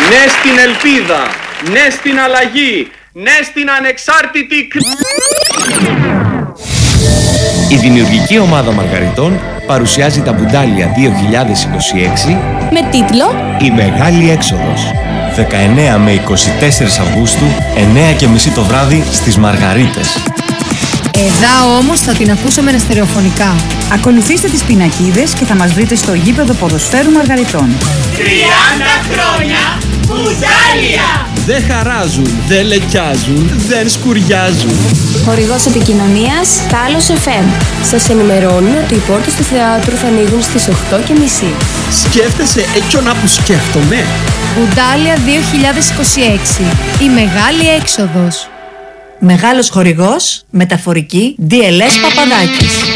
Ναι στην ελπίδα, ναι στην αλλαγή, ναι στην ανεξάρτητη... Η δημιουργική ομάδα Μαργαριτών παρουσιάζει τα Μπουντάλια 2026 με τίτλο «Η Μεγάλη Έξοδος». 19 με 24 Αυγούστου, 9:30 το βράδυ στις Μαργαρίτες. Εδώ όμως θα την ακούσουμε στερεοφωνικά. Ακολουθήστε τις πινακίδες και θα μας βρείτε στο γήπεδο ποδοσφαίρου Μαργαριτών. 30 χρόνια Μπουντάλια! Δεν χαράζουν, δεν λεκιάζουν, δεν σκουριάζουν. Χορηγός επικοινωνίας Τάλος FM. Σας ενημερώνουν ότι οι πόρτες του θεάτρου θα ανοίγουν στις 8:30. Σκέφτεσαι έτσι να που σκέφτομαι. Μπουντάλια 2026. Η Μεγάλη Έξοδος. Μεγάλος χορηγός, μεταφορική, DLS Παπαδάκης.